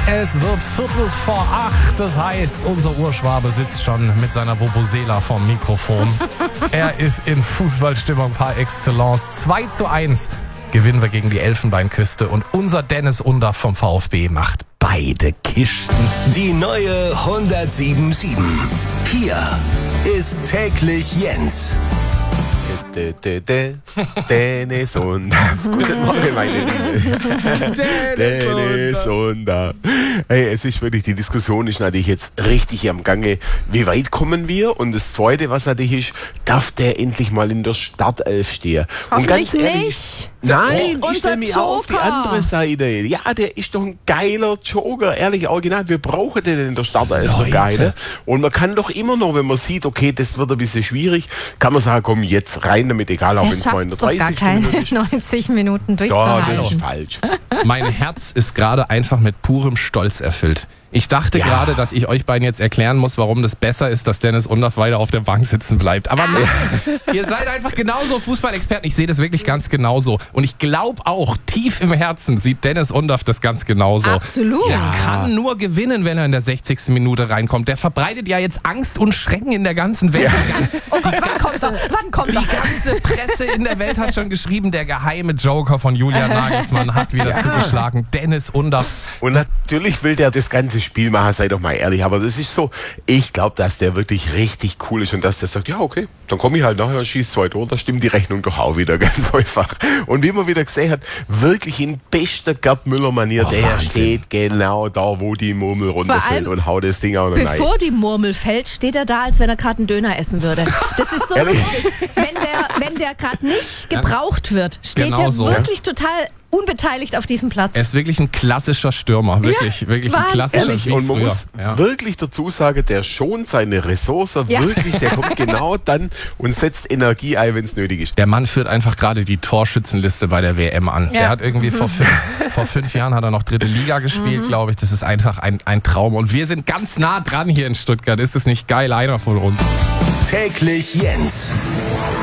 Es wird 7:45, das heißt, unser Urschwabe sitzt schon mit seiner Vuvuzela vorm Mikrofon. Er ist in Fußballstimmung par excellence. 2:1 gewinnen wir gegen die Elfenbeinküste und unser Dennis Undaff vom VfB macht beide Kisten. Die neue 107.7. Hier ist täglich Jens. Dennis Undaff. Guten Morgen, meine Liebe. Dennis Undaff. Hey, es ist wirklich, die Diskussion ist natürlich jetzt richtig am Gange. Wie weit kommen wir? Und das Zweite, was natürlich ist, darf der endlich mal in der Startelf stehen? Und ganz ehrlich, nicht. Nein, ich stelle mich auch auf die andere Seite. Ja, der ist doch ein geiler Joker, ehrlich, original. Wir brauchen den in der Startelf, so geil. Und man kann doch immer noch, wenn man sieht, okay, das wird ein bisschen schwierig, kann man sagen, komm, jetzt rein damit, egal ob Er in schafft es doch 32 gar keine Minuten ist. 90 Minuten Da, durchzuhalten. das ist falsch. Mein Herz ist gerade einfach mit purem Stolz erfüllt. Ich dachte gerade, dass ich euch beiden jetzt erklären muss, warum das besser ist, dass Dennis Undaff weiter auf der Bank sitzen bleibt. Aber nein, ihr seid einfach genauso Fußballexperten. Ich sehe das wirklich ganz genauso. Und ich glaube auch, tief im Herzen sieht Dennis Undaff das ganz genauso. Absolut. Der kann nur gewinnen, wenn er in der 60. Minute reinkommt. Der verbreitet ja jetzt Angst und Schrecken in der ganzen Welt. Oh Gott, wann kommt er? Die ganze Presse in der Welt hat schon geschrieben, der geheime Joker von Julian Nagelsmann hat wieder zugeschlagen. Dennis Undaff. Und natürlich will der das ganze Spiel machen, sei doch mal ehrlich. Aber das ist so, ich glaube, dass der wirklich richtig cool ist und dass der sagt, ja okay, dann komme ich halt nachher, schieße 2 Tore, da stimmt die Rechnung doch auch wieder ganz einfach. Und wie man wieder gesehen hat, wirklich in bester Gerd Müller-Manier, der Wahnsinn. Steht genau da, wo die Murmel runterfällt und haut das Ding auch noch rein. Bevor die Murmel fällt, steht er da, als wenn er gerade einen Döner essen würde. Das ist so lustig. Wenn der gerade nicht gebraucht wird, steht Genau der so. wirklich total unbeteiligt auf diesem Platz. Er ist wirklich ein klassischer Stürmer. Wirklich ein Wahnsinn. klassischer Ehrlich, wie und man früher. muss Ja. wirklich dazu sagen, der schont seine Ressourcen Ja. wirklich, der kommt genau dann und setzt Energie ein, wenn es nötig ist. Der Mann führt einfach gerade die Torschützenliste bei der WM an. Ja. Der hat irgendwie vor 5 Jahren hat er noch 3. Liga gespielt, glaube ich. Das ist einfach ein Traum. Und wir sind ganz nah dran hier in Stuttgart. Ist es nicht geil? Einer von uns. Täglich Jens.